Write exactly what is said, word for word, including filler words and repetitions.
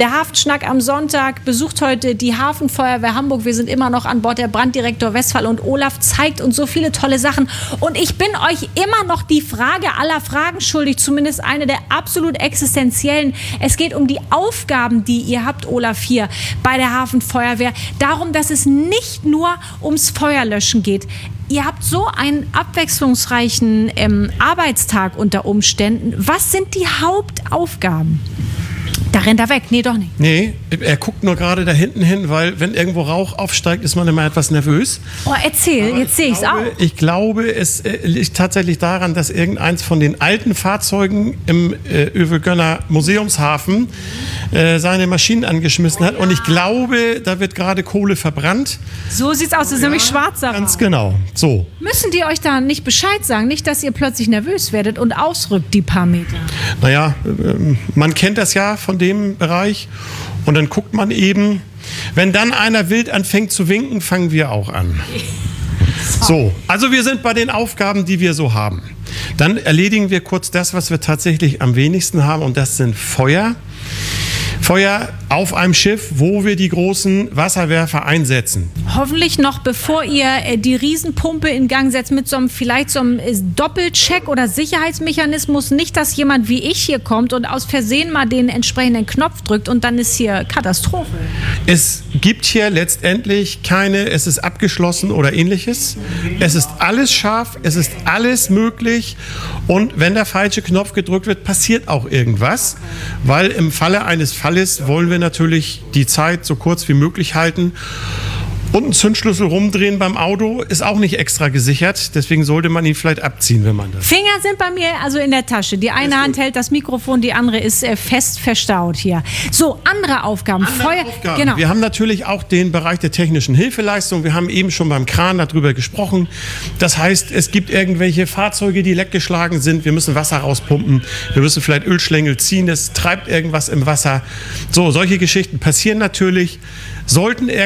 Der Hafenschnack am Sonntag besucht heute die Hafenfeuerwehr Hamburg. Wir sind immer noch an Bord. Der Branddirektor Westphal und Olaf zeigt uns so viele tolle Sachen. Und ich bin euch immer noch die Frage aller Fragen schuldig, zumindest eine der absolut existenziellen. Es geht um die Aufgaben, die ihr habt, Olaf, hier bei der Hafenfeuerwehr. Darum, dass es nicht nur ums Feuerlöschen geht. Ihr habt so einen abwechslungsreichen ähm, Arbeitstag unter Umständen. Was sind die Hauptaufgaben? Da rennt er weg. Nee, doch nicht. Nee, er guckt nur gerade da hinten hin, weil wenn irgendwo Rauch aufsteigt, ist man immer etwas nervös. Oh, erzähl, Aber jetzt sehe ich es auch. Ich glaube, es äh, liegt tatsächlich daran, dass irgendeins von den alten Fahrzeugen im äh, Övelgönner Museumshafen äh, seine Maschinen angeschmissen hat. Und ich glaube, da wird gerade Kohle verbrannt. So sieht's aus, das ist ja, nämlich schwarzer Rauch. Ganz genau, so. Müssen die euch da nicht Bescheid sagen? Nicht, dass ihr plötzlich nervös werdet und ausrückt die paar Meter. Naja, äh, man kennt das ja von dem Bereich und dann guckt man eben, wenn dann einer wild anfängt zu winken, fangen wir auch an. So, also wir sind bei den Aufgaben, die wir so haben. Dann erledigen wir kurz das, was wir tatsächlich am wenigsten haben, und das sind Feuer. Feuer auf einem Schiff, wo wir die großen Wasserwerfer einsetzen. Hoffentlich noch, bevor ihr äh, die Riesenpumpe in Gang setzt, mit so einem, vielleicht so einem äh, Doppelcheck oder Sicherheitsmechanismus. Nicht, dass jemand wie ich hier kommt und aus Versehen mal den entsprechenden Knopf drückt und dann ist hier Katastrophe. Es gibt hier letztendlich keine, es ist abgeschlossen oder ähnliches. Es ist alles scharf, es ist alles möglich, und wenn der falsche Knopf gedrückt wird, passiert auch irgendwas, weil im Falle eines Falles wollen wir natürlich die Zeit so kurz wie möglich halten. Und einen Zündschlüssel rumdrehen beim Auto ist auch nicht extra gesichert. Deswegen sollte man ihn vielleicht abziehen, wenn man das... Finger sind bei mir also in der Tasche. Die eine Hand hält das Mikrofon, die andere ist äh, fest verstaut hier. So, andere Aufgaben. Andere Feuer, Aufgaben. Genau. Wir haben natürlich auch den Bereich der technischen Hilfeleistung. Wir haben eben schon beim Kran darüber gesprochen. Das heißt, es gibt irgendwelche Fahrzeuge, die leckgeschlagen sind. Wir müssen Wasser rauspumpen. Wir müssen vielleicht Ölschlängel ziehen. Es treibt irgendwas im Wasser. So, solche Geschichten passieren natürlich. Sollten